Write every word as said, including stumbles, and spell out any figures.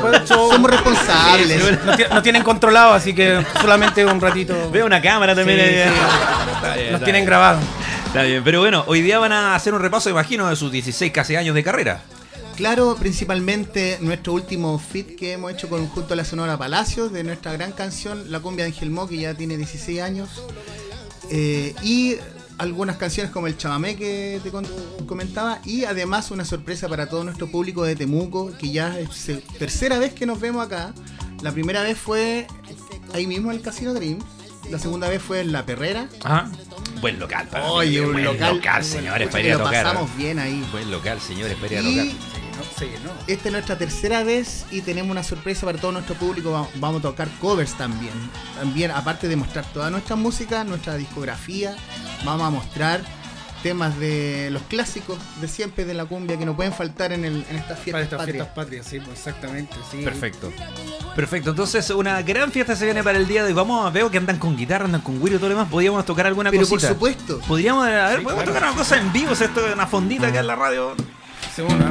después del show. Somos responsables. Sí, nos, t- nos tienen controlado, así que solamente un ratito. Veo una cámara también. Sí, ahí. sí. Está bien, Nos está tienen bien. grabado. Está bien, pero bueno, hoy día van a hacer un repaso, imagino, de sus dieciséis casi años de carrera. Claro, principalmente nuestro último feat que hemos hecho con junto a la Sonora Palacios de nuestra gran canción La Cumbia de Ángel Mo, que ya tiene dieciséis años. Eh, y algunas canciones como el chamamé que te con- comentaba. Y además una sorpresa para todo nuestro público de Temuco, que ya es la tercera vez que nos vemos acá. La primera vez fue ahí mismo en el Casino Dream. La segunda vez fue en La Perrera. Ajá. Buen local para Oye, mí. un Buen local, local, señores, pucha, para que ir a lo tocar. pasamos bien ahí. Buen local, señores, para ir a Y tocar. Sí, no. esta es nuestra tercera vez y tenemos una sorpresa para todo nuestro público. Va- Vamos a tocar covers también. También, aparte de mostrar toda nuestra música, nuestra discografía, vamos a mostrar temas de los clásicos de siempre de la cumbia que no pueden faltar en, el, en estas Para fiestas estas patrias. fiestas patrias, sí, pues exactamente. Sí. Perfecto. Perfecto, entonces una gran fiesta se viene para el día de hoy. Vamos, veo que andan con guitarra, andan con güiro y todo lo demás. ¿Podríamos tocar alguna Pero cosita? por supuesto. Podríamos, a ver, Sí, podemos claro. tocar una cosa en vivo, si esto es una fondita acá en la radio. Según,